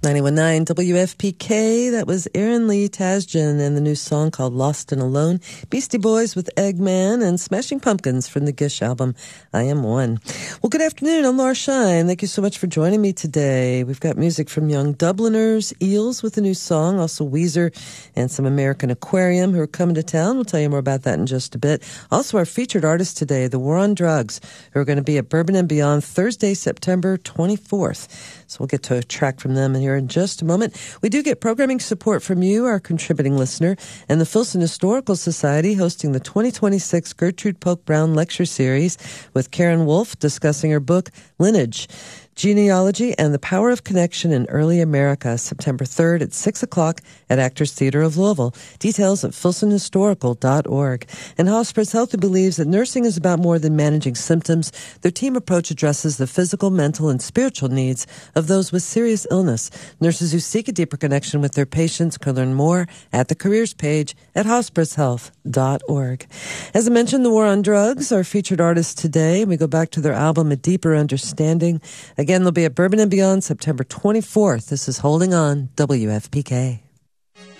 91.9 WFPK. That was Aaron Lee Tasjan and the new song called Lost and Alone. Beastie Boys with Eggman and Smashing Pumpkins from the Gish album, I Am One. Well, good afternoon. I'm Laura Shine. Thank you so much for joining me today. We've got music from Young Dubliners, Eels with a new song, also Weezer, and some American Aquarium who are coming to town. We'll tell you more about that in just a bit. Also, our featured artists today, The War on Drugs, who are going to be at Bourbon and Beyond Thursday, September 24th. So we'll get to a track from them here in just a moment. We do get programming support from you, our contributing listener, and the Filson Historical Society hosting the 2026 Gertrude Polk Brown Lecture Series with Karen Wolf discussing her book, Lineage, Genealogy and the Power of Connection in Early America, September 3rd at 6 o'clock at Actors Theater of Louisville. Details at filsonhistorical.org. And Hospice Health, who believes that nursing is about more than managing symptoms. Their team approach addresses the physical, mental, and spiritual needs of those with serious illness. Nurses who seek a deeper connection with their patients can learn more at the careers page at hospicehealth.org. As I mentioned, The War on Drugs, our featured artists today. We go back to their album, A Deeper Understanding. Again, they'll be at Bourbon and Beyond September 24th. This is Holding On, WFPK.